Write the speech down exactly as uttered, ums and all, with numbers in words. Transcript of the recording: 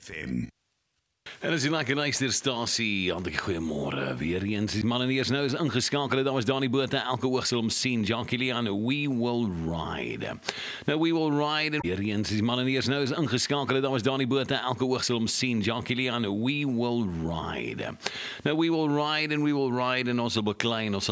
F M. En as jy like 'n luisterstasie, hartlike goeiemôre. Weer eens, die man en eers nou is ingeskakel. Daar was Dani Botha, elke oog sal hom sien. Jackie Leon, We Will Ride. Nou We Will Ride. Weer eens, die man en eers nou is ingeskakel. Daar was Dani Botha, elke oog sal hom sien. Jackie Leon, We Will Ride. Nou We Will Ride and We Will Ride en ons sal beklein, ons sal